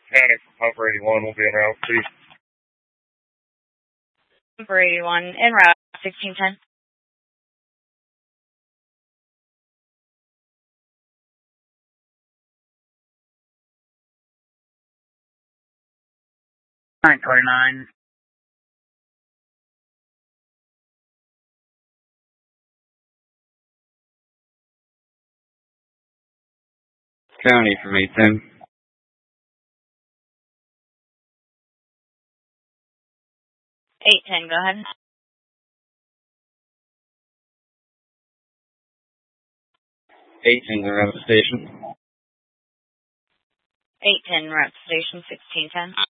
County for Pumper 81 will be en route, please. Pumper 81 en route, 1610. $929. County from 810. 810, go ahead. 810 around the station. 810 route to station 1610.